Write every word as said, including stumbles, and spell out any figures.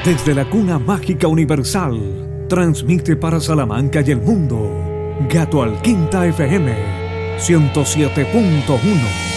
Desde la cuna mágica universal, transmite para Salamanca y el mundo, Gato Alquinta F M, ciento siete punto uno.